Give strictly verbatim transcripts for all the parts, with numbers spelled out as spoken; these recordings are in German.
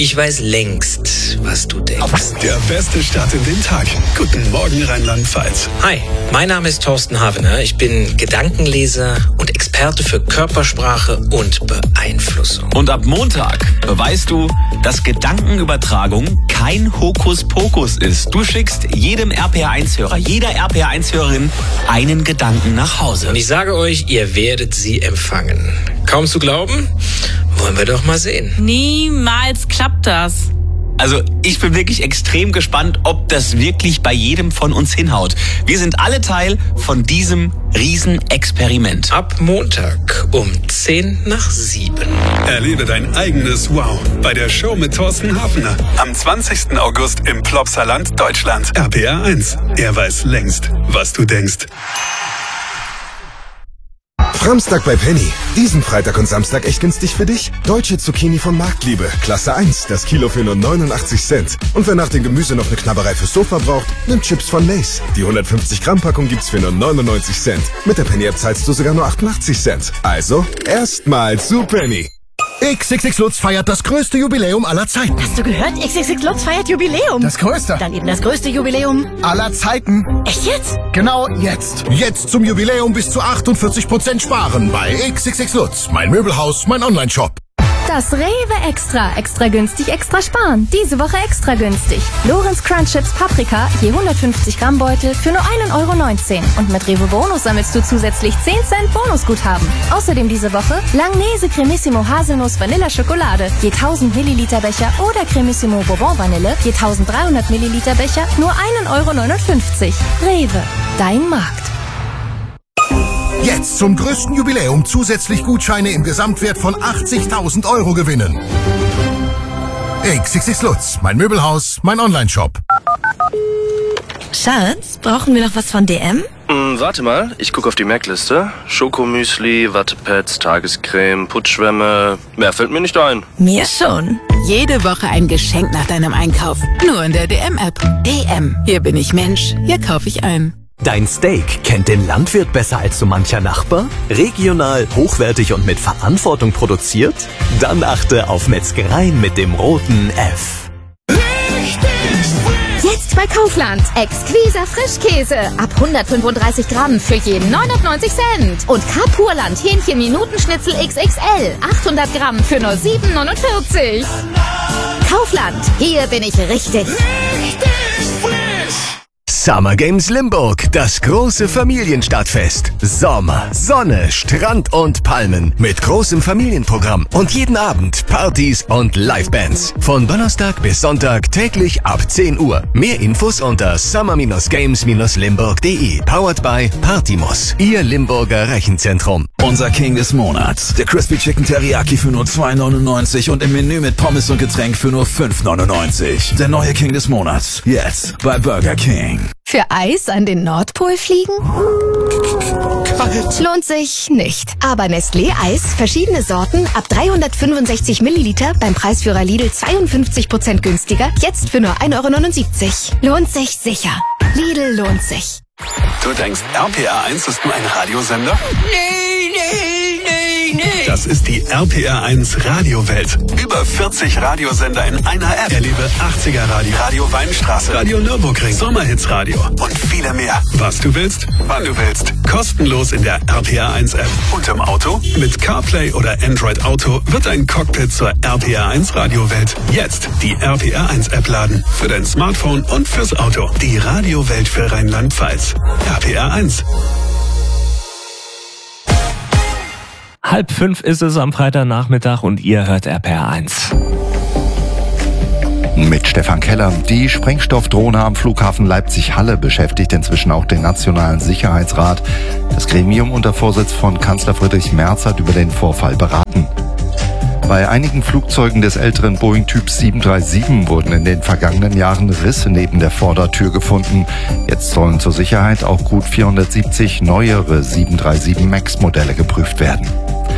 Ich weiß längst, was du denkst. Der beste Start in den Tag. Guten Morgen, Rheinland-Pfalz. Hi, mein Name ist Thorsten Havener. Ich bin Gedankenleser und Experte für Körpersprache und Beeinflussung. Und ab Montag beweist du, dass Gedankenübertragung kein Hokuspokus ist. Du schickst jedem R P R eins Hörer, jeder R P R eins Hörerin einen Gedanken nach Hause. Und ich sage euch, ihr werdet sie empfangen. Kaum zu glauben? Wollen wir doch mal sehen. Niemals klappt das. Also ich bin wirklich extrem gespannt, ob das wirklich bei jedem von uns hinhaut. Wir sind alle Teil von diesem Riesenexperiment. Ab Montag um zehn nach sieben. Erlebe dein eigenes Wow bei der Show mit Thorsten Havener. Am zwanzigsten August im Plopsaland, Deutschland. R P R eins. Er weiß längst, was du denkst. Samstag bei Penny. Diesen Freitag und Samstag echt günstig für dich? Deutsche Zucchini von Marktliebe. Klasse eins. Das Kilo für nur neunundachtzig Cent. Und wer nach dem Gemüse noch eine Knabberei fürs Sofa braucht, nimmt Chips von Lay's. Die hundertfünfzig Gramm Packung gibt's für nur neunundneunzig Cent. Mit der Penny App zahlst du sogar nur achtundachtzig Cent. Also, erstmal zu Penny. X X X Lutz feiert das größte Jubiläum aller Zeiten. Hast du gehört? X X X Lutz feiert Jubiläum. Das größte. Dann eben das größte Jubiläum aller Zeiten. Echt jetzt? Genau jetzt. Jetzt zum Jubiläum bis zu achtundvierzig Prozent sparen bei X X X Lutz. Mein Möbelhaus, mein Online-Shop. Das Rewe Extra. Extra günstig, extra sparen. Diese Woche extra günstig. Lorenz Crunch Chips Paprika, je hundertfünfzig Gramm Beutel für nur ein Euro neunzehn. Und mit Rewe Bonus sammelst du zusätzlich zehn Cent Bonusguthaben. Außerdem diese Woche Langnese Cremissimo Haselnuss Vanilla Schokolade, je tausend Milliliter Becher oder Cremissimo Bourbon Vanille, je dreizehnhundert Milliliter Becher, nur ein Euro neunundfünfzig. Rewe, dein Markt. Jetzt zum größten Jubiläum zusätzlich Gutscheine im Gesamtwert von achtzigtausend Euro gewinnen. X X X Lutz, mein Möbelhaus, mein Online-Shop. Schatz, brauchen wir noch was von D M? Hm, warte mal, ich gucke auf die Merkliste. Schokomüsli, Wattepads, Tagescreme, Putzschwämme. Mehr fällt mir nicht ein. Mir schon. Jede Woche ein Geschenk nach deinem Einkauf. Nur in der D M-App. D M. Hier bin ich Mensch, hier kaufe ich ein. Dein Steak kennt den Landwirt besser als so mancher Nachbar? Regional, hochwertig und mit Verantwortung produziert? Dann achte auf Metzgereien mit dem roten F. Jetzt bei Kaufland. Exquiser Frischkäse. Ab hundertfünfunddreißig Gramm für je neunundneunzig Cent. Und Kapurland Hähnchen Minutenschnitzel X X L. achthundert Gramm für nur sieben neunundvierzig. Kaufland. Hier bin ich richtig. Richtig frisch. Summer Games Limburg, das große Familienstadtfest. Sommer, Sonne, Strand und Palmen mit großem Familienprogramm und jeden Abend Partys und Livebands. Von Donnerstag bis Sonntag täglich ab zehn Uhr. Mehr Infos unter summer games limburg punkt de. Powered by Partimos, Ihr Limburger Rechenzentrum. Unser King des Monats. Der Crispy Chicken Teriyaki für nur zwei neunundneunzig und im Menü mit Pommes und Getränk für nur fünf neunundneunzig. Der neue King des Monats. Jetzt bei Burger King. Für Eis an den Nordpol fliegen? Kalt. Lohnt sich nicht. Aber Nestlé Eis, verschiedene Sorten, ab dreihundertfünfundsechzig Milliliter, beim Preisführer Lidl zweiundfünfzig Prozent günstiger, jetzt für nur ein Euro neunundsiebzig. Lohnt sich sicher. Lidl lohnt sich. Du denkst, R P R eins ist nur ein Radiosender? Nee, nee, nee, nee. Das ist die R P R eins Radiowelt. Über vierzig Radiosender in einer App. Erlebe achtziger Radio, Radio Weinstraße, Radio Nürburgring, Sommerhitsradio und viele mehr. Was du willst, wann du willst. Kostenlos in der R P R eins App. Und im Auto? Mit CarPlay oder Android Auto wird ein Cockpit zur R P R eins Radiowelt. Jetzt die R P R eins App laden. Für dein Smartphone und fürs Auto. Die Radiowelt für Rheinland-Pfalz. R P R eins. Halb fünf ist es am Freitagnachmittag und ihr hört R P R eins. Mit Stefan Keller. Die Sprengstoffdrohne am Flughafen Leipzig-Halle beschäftigt inzwischen auch den Nationalen Sicherheitsrat. Das Gremium unter Vorsitz von Kanzler Friedrich Merz hat über den Vorfall beraten. Bei einigen Flugzeugen des älteren Boeing-Typs sieben drei sieben wurden in den vergangenen Jahren Risse neben der Vordertür gefunden. Jetzt sollen zur Sicherheit auch gut vierhundertsiebzig neuere sieben drei sieben Max Modelle geprüft werden.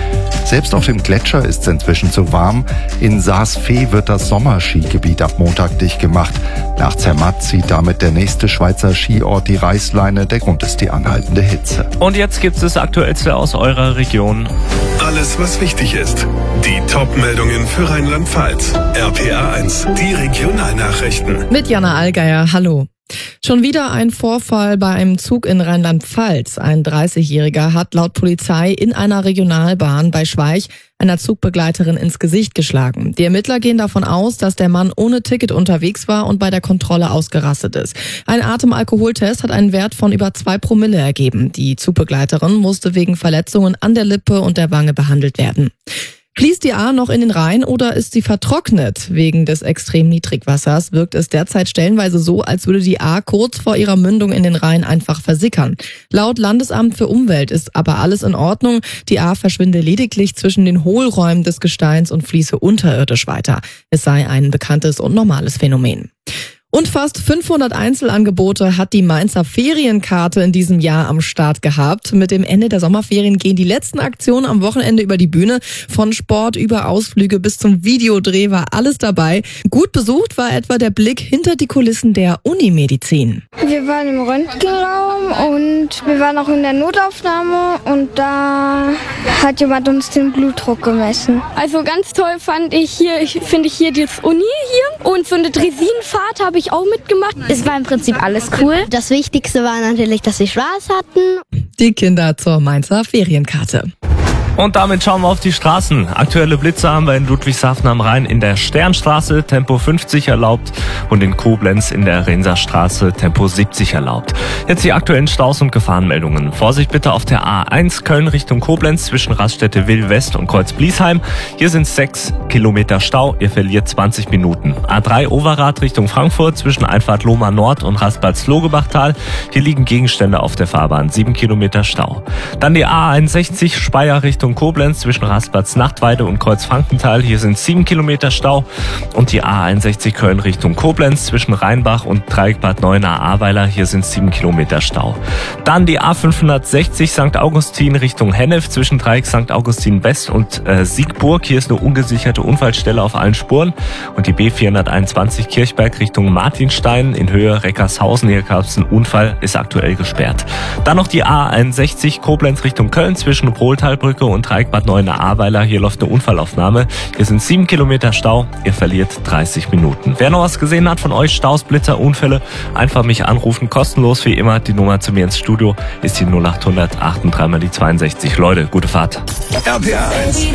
Selbst auf dem Gletscher ist es inzwischen zu warm. In Saas-Fee wird das Sommerskigebiet ab Montag dicht gemacht. Nach Zermatt zieht damit der nächste Schweizer Skiort die Reißleine. Der Grund ist die anhaltende Hitze. Und jetzt gibt's das Aktuellste aus eurer Region. Alles, was wichtig ist. Die Top-Meldungen für Rheinland-Pfalz. R P R eins, die Regionalnachrichten. Mit Jana Allgeier, hallo. Schon wieder ein Vorfall bei einem Zug in Rheinland-Pfalz. Ein dreißigjähriger hat laut Polizei in einer Regionalbahn bei Schweich einer Zugbegleiterin ins Gesicht geschlagen. Die Ermittler gehen davon aus, dass der Mann ohne Ticket unterwegs war und bei der Kontrolle ausgerastet ist. Ein Atemalkoholtest hat einen Wert von über zwei Promille ergeben. Die Zugbegleiterin musste wegen Verletzungen an der Lippe und der Wange behandelt werden. Fließt die Ahr noch in den Rhein oder ist sie vertrocknet? Wegen des extremen Niedrigwassers wirkt es derzeit stellenweise so, als würde die Ahr kurz vor ihrer Mündung in den Rhein einfach versickern. Laut Landesamt für Umwelt ist aber alles in Ordnung. Die Ahr verschwinde lediglich zwischen den Hohlräumen des Gesteins und fließe unterirdisch weiter. Es sei ein bekanntes und normales Phänomen. Und fast fünfhundert Einzelangebote hat die Mainzer Ferienkarte in diesem Jahr am Start gehabt. Mit dem Ende der Sommerferien gehen die letzten Aktionen am Wochenende über die Bühne. Von Sport über Ausflüge bis zum Videodreh war alles dabei. Gut besucht war etwa der Blick hinter die Kulissen der Unimedizin. Wir waren im Röntgenraum und wir waren auch in der Notaufnahme und da hat jemand uns den Blutdruck gemessen. Also ganz toll fand ich hier, ich finde ich hier das Uni hier und so eine Dresinfahrt habe ich auch mitgemacht. Es war im Prinzip alles cool. Das Wichtigste war natürlich, dass sie Spaß hatten. Die Kinder zur Mainzer Ferienkarte. Und damit schauen wir auf die Straßen. Aktuelle Blitze haben wir in Ludwigshafen am Rhein in der Sternstraße Tempo fünfzig erlaubt und in Koblenz in der Renserstraße Tempo siebzig erlaubt. Jetzt die aktuellen Staus und Gefahrenmeldungen. Vorsicht bitte auf der A eins Köln Richtung Koblenz zwischen Raststätte Will West und Kreuz Bliesheim. Hier sind sechs Kilometer Stau, ihr verliert zwanzig Minuten. A drei Overath Richtung Frankfurt zwischen Einfahrt Lohmar Nord und Raspalz-Logebachtal. Hier liegen Gegenstände auf der Fahrbahn, sieben Kilometer Stau. Dann die A einundsechzig Speyer Richtung Koblenz zwischen Raspatz Nachtweide und Kreuz Frankenthal. Hier sind sieben Kilometer Stau. Und die A einundsechzig Köln Richtung Koblenz zwischen Rheinbach und Dreieck Bad Neuenahr-Ahrweiler. Hier sind sieben Kilometer Stau. Dann die A fünfhundertsechzig Sankt Augustin Richtung Hennef zwischen Dreieck Sankt Augustin West und äh, Siegburg. Hier ist eine ungesicherte Unfallstelle auf allen Spuren. Und die B vierhunderteinundzwanzig Kirchberg Richtung Martinstein in Höhe Reckershausen. Hier gab es einen Unfall, ist aktuell gesperrt. Dann noch die A einundsechzig Koblenz Richtung Köln zwischen Pohltalbrücke und Dreieck Bad Neuenahr-Ahrweiler. Hier läuft eine Unfallaufnahme. Hier sind sieben Kilometer Stau. Ihr verliert dreißig Minuten. Wer noch was gesehen hat von euch, Staus, Blitzer, Unfälle, einfach mich anrufen. Kostenlos wie immer. Die Nummer zu mir ins Studio ist die null acht hundert achtunddreißig mal die zweiundsechzig. Leute, gute Fahrt. R P R eins.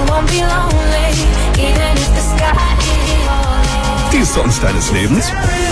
Die Songs deines Lebens?